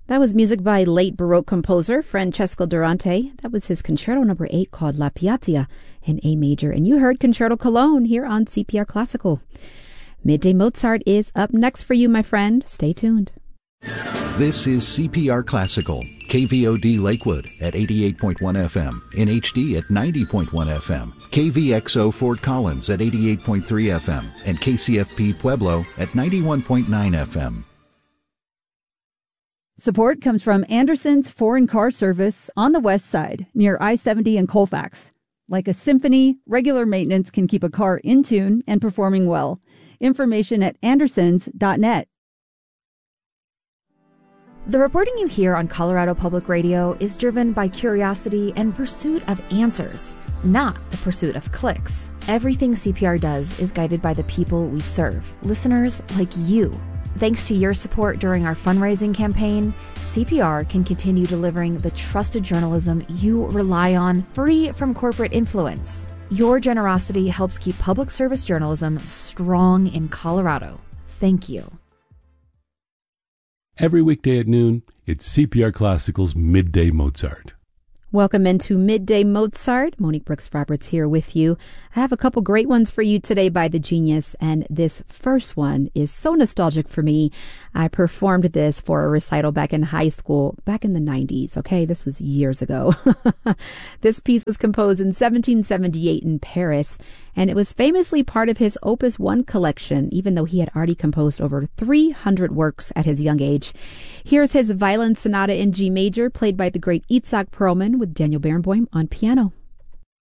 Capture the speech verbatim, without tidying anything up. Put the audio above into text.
That was music by late Baroque composer Francesco Durante. That was his concerto number eight called La Piatia in A major. And you heard Concerto Cologne here on C P R Classical. Midday Mozart is up next for you, my friend. Stay tuned. This is C P R Classical, K V O D Lakewood at eighty-eight point one F M, in H D at ninety point one F M, K V X O Fort Collins at eighty-eight point three F M, and K C F P Pueblo at ninety-one point nine F M. Support comes from Anderson's Foreign Car Service on the west side, near I seventy and Colfax. Like a symphony, regular maintenance can keep a car in tune and performing well. Information at andersons dot net. The reporting you hear on Colorado Public Radio is driven by curiosity and pursuit of answers, not the pursuit of clicks. Everything C P R does is guided by the people we serve, listeners like you. Thanks to your support during our fundraising campaign, C P R can continue delivering the trusted journalism you rely on, free from corporate influence. Your generosity helps keep public service journalism strong in Colorado. Thank you. Every weekday at noon, it's C P R Classical's Midday Mozart. Welcome into Midday Mozart. Monique Brooks-Roberts here with you. I have a couple great ones for you today by the Genius, and this first one is so nostalgic for me. I performed this for a recital back in high school, back in the nineties, okay? This was years ago. This piece was composed in seventeen seventy-eight in Paris, and it was famously part of his Opus one collection, even though he had already composed over three hundred works at his young age. Here's his Violin Sonata in G major, played by the great Itzhak Perlman with Daniel Barenboim on piano.